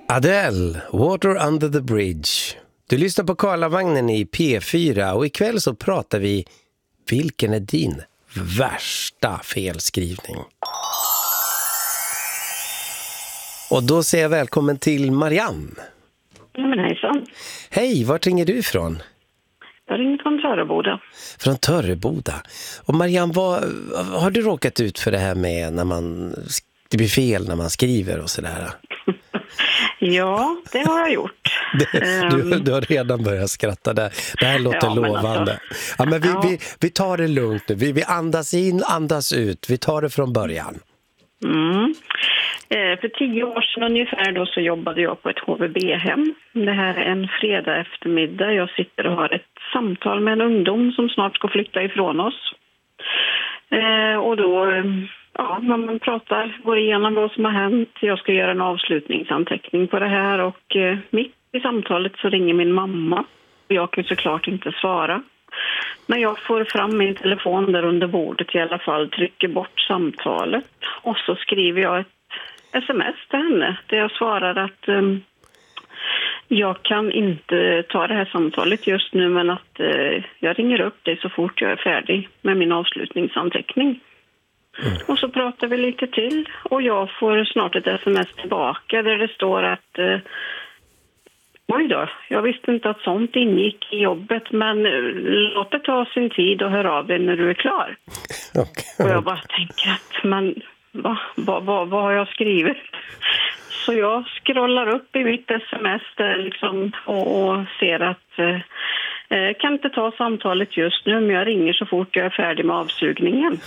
Adele, Water Under the Bridge. Du lyssnar på Karlavagnen i P4 och ikväll så pratar vi vilken är din värsta felskrivning? Och då säger jag välkommen till Marianne. Ja, men hejsan. Hej, vart ringer du ifrån? Jag ringer från Törreboda. Från Törreboda. Och Marianne, vad har du råkat ut för det här med när det blir fel när man skriver och sådär? Ja, det har jag gjort. Du har redan börjat skratta där. Det här låter lovande. Ja, men vi tar det lugnt nu. Vi andas in, andas ut. Vi tar det från början. För 10 år sedan ungefär då så jobbade jag på ett HVB-hem. Det här är en fredag eftermiddag. Jag sitter och har ett samtal med en ungdom som snart ska flytta ifrån oss. Och då, när man pratar, går igenom vad som har hänt. Jag ska göra en avslutningsanteckning på det här och mitt i samtalet så ringer min mamma. Jag kan såklart inte svara. Men jag får fram min telefon där under bordet i alla fall, trycker bort samtalet och så skriver jag ett sms till henne där jag svarar att jag kan inte ta det här samtalet just nu men att jag ringer upp dig så fort jag är färdig med min avslutningsanteckning. Och så pratar vi lite till och jag får snart ett sms tillbaka där det står att oj då, jag visste inte att sånt ingick i jobbet men låt det ta sin tid och hör av dig när du är klar. Okay. Och jag bara tänker att men vad har jag skrivit? Så jag scrollar upp i mitt sms där liksom, och ser att kan inte ta samtalet just nu men jag ringer så fort jag är färdig med avsugningen.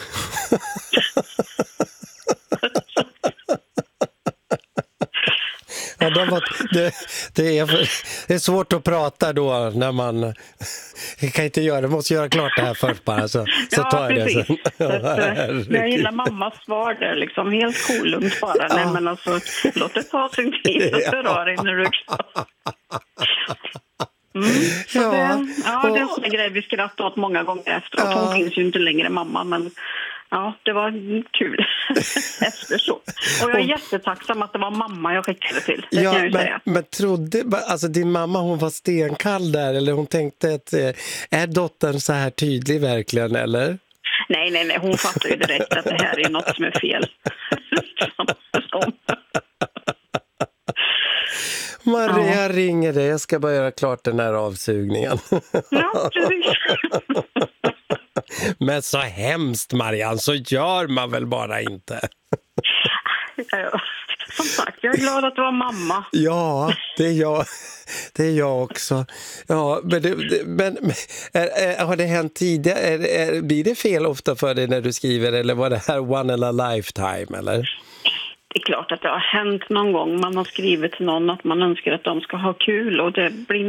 Ja, det är svårt att prata då när man kan inte göra det. Måste göra klart det här först bara så tar jag det sen. Jag gillar mammas svar där liksom helt kolugnt bara. Nej men alltså låt det ta sin tid och förra dig när du är klar. Det är en sån grej vi skrattar åt många gånger efteråt. Hon finns ju inte längre mamma men ja, det var kul efter så. Och jag är jättetacksam att det var mamma jag skickade till. Det kan jag ju säga. Men trodde, alltså din mamma hon var stenkall där eller hon tänkte att är dottern så här tydlig verkligen eller? Nej, hon fattar ju direkt att det här är något som är fel. Maria ringer dig, jag ska bara göra klart den här avsugningen. Ja, precis. Men så hemskt Marianne, så gör man väl bara inte. Som sagt, jag är glad att du var mamma. Ja, det är jag också. Ja, men har det hänt tidigare? Blir det fel ofta för dig när du skriver eller var det här one in a lifetime eller? Det är klart att det har hänt någon gång. Man har skrivit till någon att man önskar att de ska ha kul och det blir